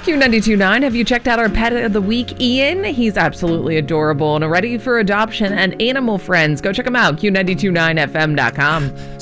Q92.9, have you checked out our pet of the week, Ian? He's absolutely adorable and ready for adoption and animal friends. Go check him out, Q929fm.com.